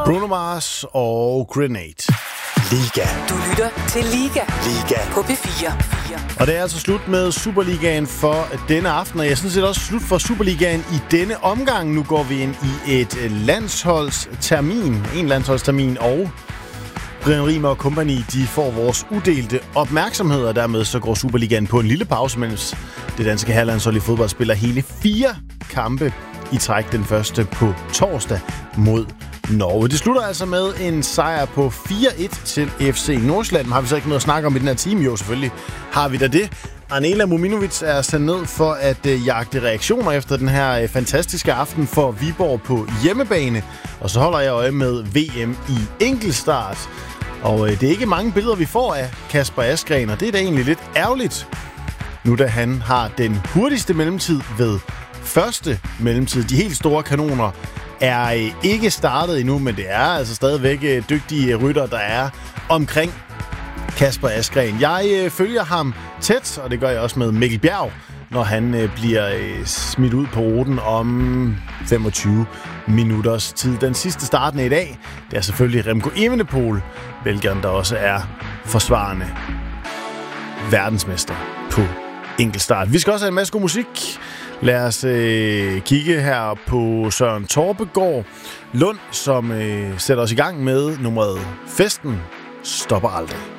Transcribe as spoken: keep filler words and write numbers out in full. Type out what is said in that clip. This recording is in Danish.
Bruno Mars og Grenade. Liga. Du lytter til Liga. Liga. På P fire. Og det er altså slut med Superligaen for denne aften, og jeg synes det er også slut for Superligaen i denne omgang. Nu går vi ind i et landsholdstermin, en landsholdstermin, og Brian Riemer og company, de får vores udelte opmærksomhed, og dermed så går Superligaen på en lille pause, mens det danske herrelandshold i fodbold spiller hele fire kampe i træk. Den første på torsdag mod Norge. Det slutter altså med en sejr på fire et til F C Nordsjælland. Har vi så ikke noget at snakke om i den her time? Jo, selvfølgelig har vi da det. Arnela Muminovic er sendt ned for at øh, jagte reaktioner efter den her øh, fantastiske aften for Viborg på hjemmebane. Og så holder jeg øje med V M i enkeltstart. Og øh, det er ikke mange billeder, vi får af Kasper Asgreen, og det er da egentlig lidt ærgerligt, nu da han har den hurtigste mellemtid ved første mellemtid. De helt store kanoner er øh, ikke startet endnu, men det er altså stadigvæk øh, dygtige rytter, der er omkring Kasper Asgreen. Jeg øh, følger ham tæt, og det gør jeg også med Mikkel Bjerg, når han øh, bliver øh, smidt ud på ruten om femogtyve minutters tid. Den sidste startende i dag, det er selvfølgelig Remco Evenepoel, Belgieren, der også er forsvarende verdensmester på enkeltstart. Vi skal også have en masse god musik. Lad os øh, kigge her på Søren Torpegaard Lund, som øh, sætter os i gang med nummeret Festen stopper aldrig.